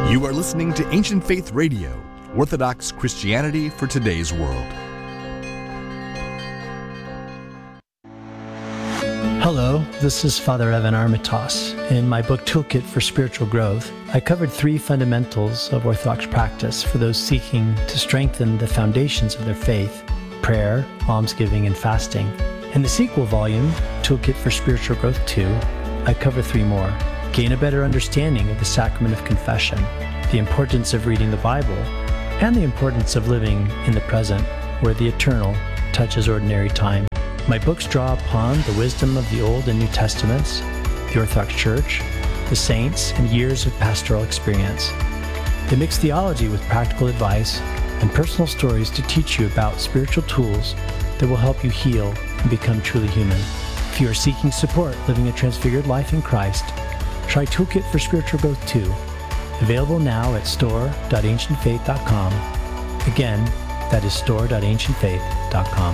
You are listening to Ancient Faith Radio, Orthodox Christianity for today's world. Hello, this is Father Evan Armitage. In my book Toolkit for Spiritual Growth, I covered 3 fundamentals of Orthodox practice for those seeking to strengthen the foundations of their faith: prayer, almsgiving, and fasting. In the sequel volume, Toolkit for Spiritual Growth 2, I cover 3 more. Gain a better understanding of the sacrament of confession, the importance of reading the Bible, and the importance of living in the present, where the eternal touches ordinary time. My books draw upon the wisdom of the Old and New Testaments, the Orthodox Church, the saints, and years of pastoral experience. They mix theology with practical advice and personal stories to teach you about spiritual tools that will help you heal and become truly human. If you are seeking support living a transfigured life in Christ, try Toolkit for Spiritual Growth 2, available now at store.ancientfaith.com. Again, that is store.ancientfaith.com.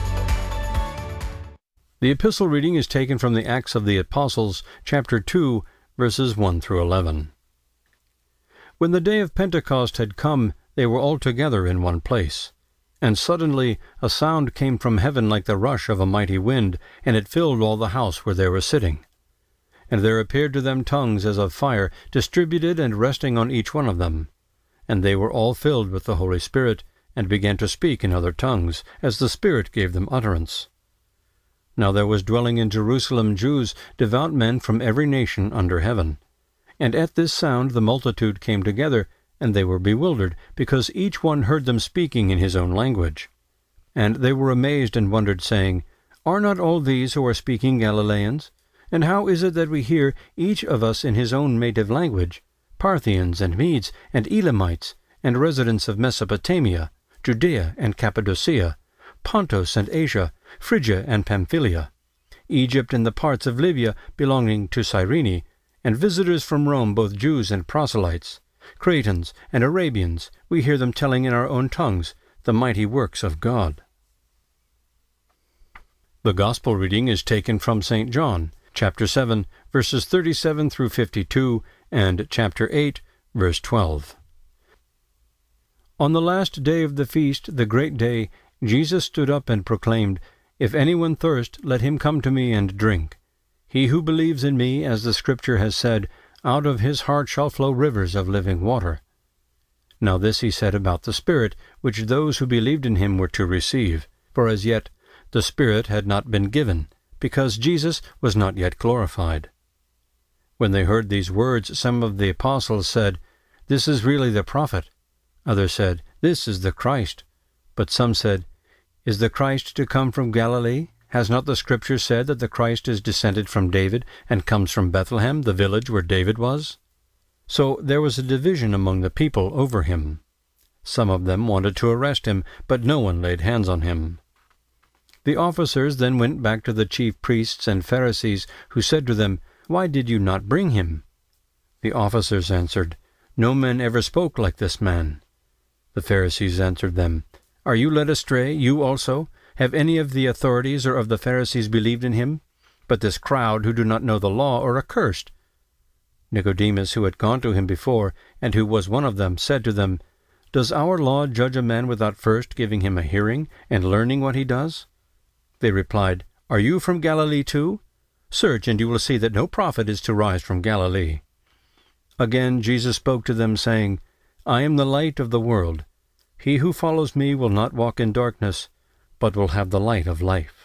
The epistle reading is taken from the Acts of the Apostles, chapter 2, verses 1 through 11. When the day of Pentecost had come, they were all together in one place. And suddenly a sound came from heaven like the rush of a mighty wind, and it filled all the house where they were sitting. And there appeared to them tongues as of fire, distributed and resting on each one of them. And they were all filled with the Holy Spirit, and began to speak in other tongues, as the Spirit gave them utterance. Now there was dwelling in Jerusalem Jews, devout men from every nation under heaven. And at this sound the multitude came together, and they were bewildered, because each one heard them speaking in his own language. And they were amazed and wondered, saying, Are not all these who are speaking Galileans? And how is it that we hear, each of us in his own native language, Parthians and Medes and Elamites, and residents of Mesopotamia, Judea and Cappadocia, Pontus and Asia, Phrygia and Pamphylia, Egypt and the parts of Libya belonging to Cyrene, and visitors from Rome, both Jews and proselytes, Cretans and Arabians, we hear them telling in our own tongues the mighty works of God. The Gospel reading is taken from St. John, chapter 7, verses 37 through 52, and chapter 8, verse 12. On the last day of the feast, the great day, Jesus stood up and proclaimed, If anyone thirst, let him come to me and drink. He who believes in me, as the Scripture has said, out of his heart shall flow rivers of living water. Now this he said about the Spirit, which those who believed in him were to receive, for as yet the Spirit had not been given, because Jesus was not yet glorified. When they heard these words, some of the apostles said, This is really the prophet. Others said, This is the Christ. But some said, Is the Christ to come from Galilee? Has not the Scripture said that the Christ is descended from David, and comes from Bethlehem, the village where David was? So there was a division among the people over him. Some of them wanted to arrest him, but no one laid hands on him. The officers then went back to the chief priests and Pharisees, who said to them, Why did you not bring him? The officers answered, No man ever spoke like this man. The Pharisees answered them, Are you led astray, you also? Have any of the authorities or of the Pharisees believed in him? But this crowd, who do not know the law, are accursed. Nicodemus, who had gone to him before, and who was one of them, said to them, Does our law judge a man without first giving him a hearing, and learning what he does? They replied, Are you from Galilee too? Search, and you will see that no prophet is to rise from Galilee. Again Jesus spoke to them, saying, I am the light of the world. He who follows me will not walk in darkness, but will have the light of life.